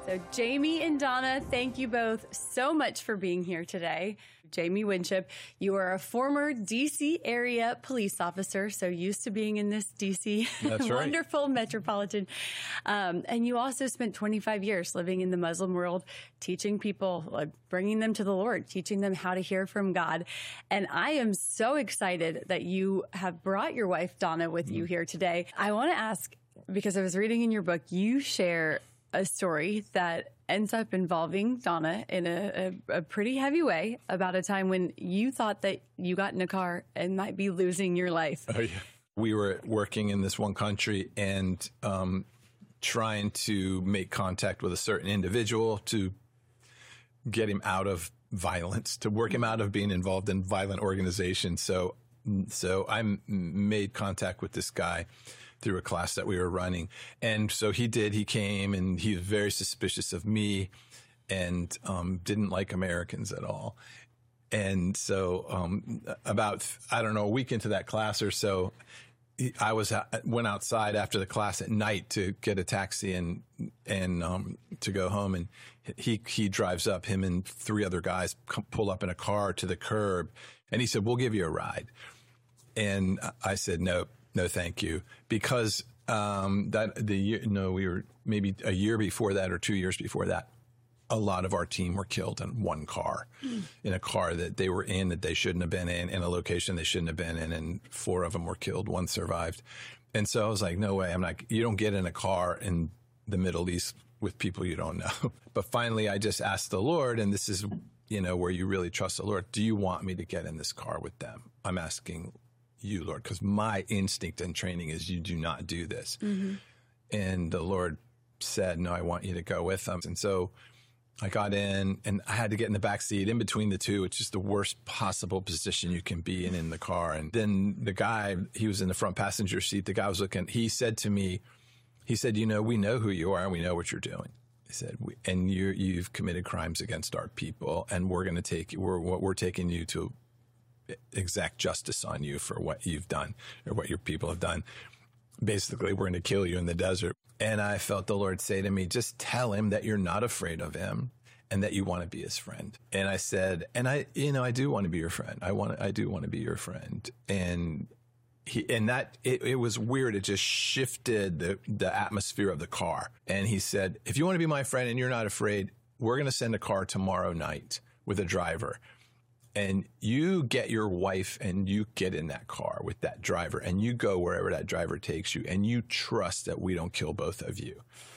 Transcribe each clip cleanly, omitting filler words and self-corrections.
So Jamie and Donna, thank you both so much for being here today. Jamie Winship, you are a former D.C. area police officer, so used to being in this D.C. wonderful metropolitan. And you also spent 25 years living in the Muslim world, teaching people, bringing them to the Lord, teaching them how to hear from God. And I am so excited that you have brought your wife, Donna, with you here today. I want to ask, because I was reading in your book, you share a story that ends up involving Donna in a pretty heavy way about a time when you thought that you got in a car and might be losing your life. Oh, yeah. We were working in this one country and trying to make contact with a certain individual to get him out of violence, to work him out of being involved in violent organizations. So I made contact with this guy through a class that we were running. And so he came and he was very suspicious of me and didn't like Americans at all. And so about, a week into that class or so, I went outside after the class at night to get a taxi and to go home. And he drives up, him and three other guys pull up in a car to the curb. And he said, "We'll give you a ride." And I said, "No, thank you." Because we were maybe a year before that or 2 years before that, a lot of our team were killed in one car, in a car that they were in that they shouldn't have been in a location they shouldn't have been in, and 4 of them were killed, 1 survived. And so I was like, no way, you don't get in a car in the Middle East with people you don't know. But finally, I just asked the Lord, and this is, where you really trust the Lord. Do you want me to get in this car with them? I'm asking you, Lord, because my instinct and training is you do not do this. Mm-hmm. And the Lord said, no, I want you to go with them. And so I got in and I had to get in the back seat in between the two, which is the worst possible position you can be in the car. And then the guy, he was in the front passenger seat. The guy was looking, he said to me, we know who you are and we know what you're doing. He said, and you've committed crimes against our people, and we're going to we're taking you to exact justice on you for what you've done or what your people have done. Basically, we're going to kill you in the desert. And I felt the Lord say to me, just tell him that you're not afraid of him and that you want to be his friend. And I said, I do want to be your friend. I do want to be your friend. And it was weird. It just shifted the atmosphere of the car. And he said, if you want to be my friend and you're not afraid, we're going to send a car tomorrow night with a driver. And you get your wife and you get in that car with that driver and you go wherever that driver takes you, and you trust that we don't kill both of you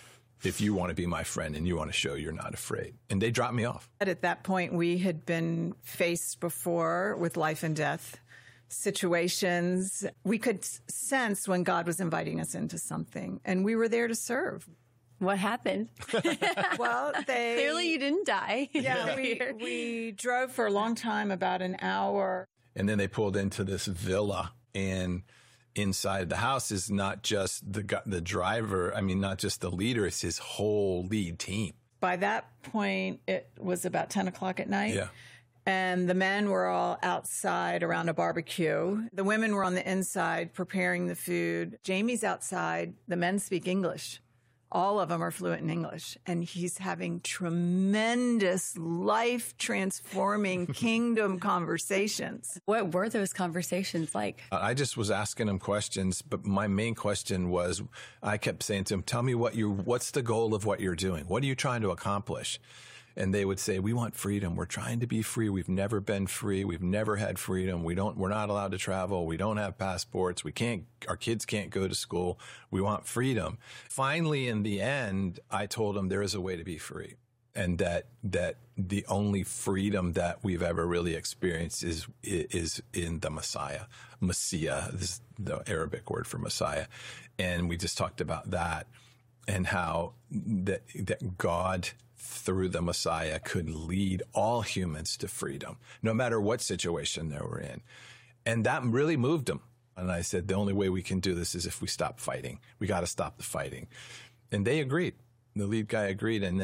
if you want to be my friend and you want to show you're not afraid. And they dropped me off. At that point, we had been faced before with life and death situations. We could sense when God was inviting us into something, and we were there to serve. What happened? Well, clearly you didn't die. Yeah, we drove for a long time, about an hour. And then they pulled into this villa, and inside the house is not just the driver. I mean, not just the leader. It's his whole lead team. By that point, it was about 10 o'clock at night. Yeah. And the men were all outside around a barbecue. The women were on the inside preparing the food. Jamie's outside. The men speak English. All of them are fluent in English. And he's having tremendous life-transforming kingdom conversations. What were those conversations like? I just was asking him questions, but my main question was, I kept saying to him, tell me what's the goal of what you're doing? What are you trying to accomplish? And they would say, we want freedom. We're trying to be free. We've never been free. We've never had freedom. We're not allowed to travel. We don't have passports. Our kids can't go to school. We want freedom. Finally, in the end, I told them there is a way to be free. And that the only freedom that we've ever really experienced is in the Messiah. Messiah is the Arabic word for Messiah. And we just talked about that and how that God, through the Messiah, could lead all humans to freedom, no matter what situation they were in. And that really moved them. And I said, the only way we can do this is if we stop fighting. We got to stop the fighting. And they agreed. The lead guy agreed. And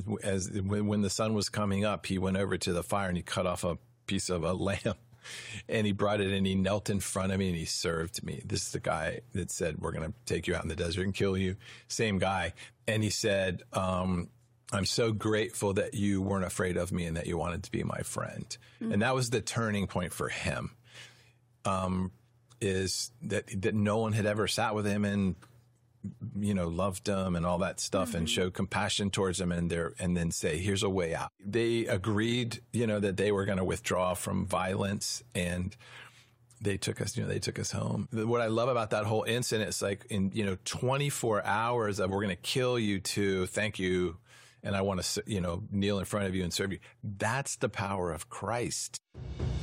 when the sun was coming up, he went over to the fire and he cut off a piece of a lamb. And he brought it and he knelt in front of me and he served me. This is the guy that said, we're going to take you out in the desert and kill you. Same guy. And he said, I'm so grateful that you weren't afraid of me and that you wanted to be my friend. And that was the turning point for him, is that no one had ever sat with him and, loved him and all that stuff and showed compassion towards him and then say, here's a way out. They agreed, that they were going to withdraw from violence, and they took us home. What I love about that whole incident is like in, 24 hours of, we're going to kill you too. Thank you. And I want to, kneel in front of you and serve you. That's the power of Christ.